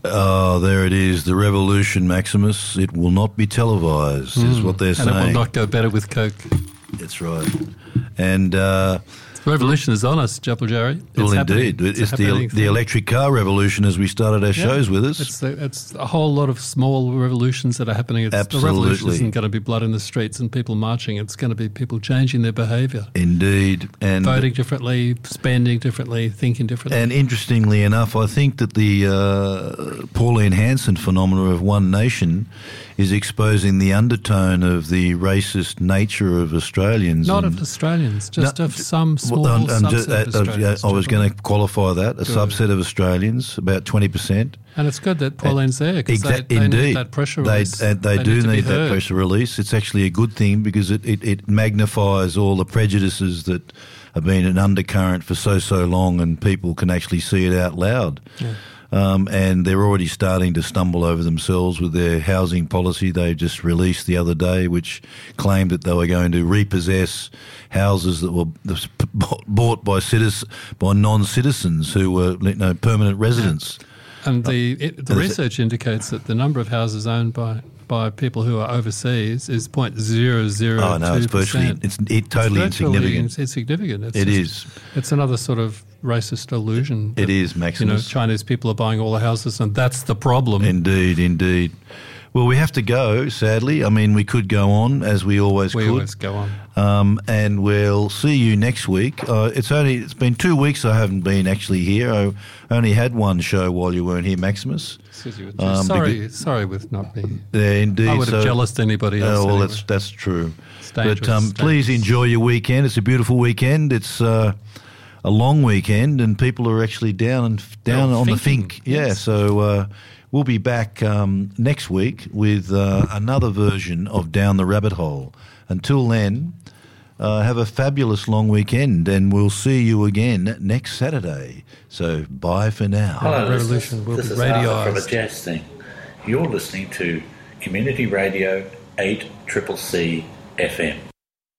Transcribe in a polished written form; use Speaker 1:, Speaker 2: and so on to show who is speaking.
Speaker 1: Oh, there it is, the revolution, Maximus. It will not be televised, is what they're saying.
Speaker 2: And it will not go better with Coke.
Speaker 1: That's right. And
Speaker 2: revolution is on us, Jabal Jerry.
Speaker 1: Well, indeed. It's the electric car revolution, as we started our shows with us.
Speaker 2: It's a whole lot of small revolutions that are happening.
Speaker 1: Absolutely.
Speaker 2: The revolution isn't going to be blood in the streets and people marching. It's going to be people changing their behaviour.
Speaker 1: Indeed. And
Speaker 2: voting differently, spending differently, thinking differently.
Speaker 1: And interestingly enough, I think that the Pauline Hanson phenomenon of One Nation is exposing the undertone of the racist nature of Australians.
Speaker 2: Not of Australians, just of some small subset of Australians.
Speaker 1: I was going to qualify that, a subset of Australians, about 20%.
Speaker 2: And it's good that Pauline's there because they need that pressure release.
Speaker 1: They do need that pressure release. It's actually a good thing because it magnifies all the prejudices that have been an undercurrent for so long, and people can actually see it out loud. Yeah. And they're already starting to stumble over themselves with their housing policy they just released the other day, which claimed that they were going to repossess houses that were bought by non-citizens who were permanent residents.
Speaker 2: And the research indicates that the number of houses owned by people who are overseas is 0.002%.
Speaker 1: Oh no, it's virtually totally insignificant.
Speaker 2: It's significant.
Speaker 1: It's
Speaker 2: another sort of racist illusion.
Speaker 1: It is, Maximus.
Speaker 2: Chinese people are buying all the houses, and that's the problem.
Speaker 1: Indeed. Well, we have to go, sadly. I mean, we could go on, as we always could.
Speaker 2: We always go on.
Speaker 1: And we'll see you next week. It's been 2 weeks I haven't been actually here. I only had one show while you weren't here, Maximus.
Speaker 2: Sorry with not being.
Speaker 1: Yeah, indeed.
Speaker 2: I would have jealoused anybody else.
Speaker 1: Well,
Speaker 2: anyway.
Speaker 1: that's true.
Speaker 2: It's dangerous.
Speaker 1: But please enjoy your weekend. It's a beautiful weekend. It's a long weekend, and people are actually down on the Fink.
Speaker 2: Yes.
Speaker 1: Yeah, so we'll be back next week with another version of Down the Rabbit Hole. Until then, have a fabulous long weekend, and we'll see you again next Saturday. So bye for now.
Speaker 3: Hello,
Speaker 2: Revolution will
Speaker 3: this
Speaker 2: be
Speaker 3: is Arthur
Speaker 2: radioised.
Speaker 3: from A Jazz Thing. You're listening to Community Radio 8CCC FM.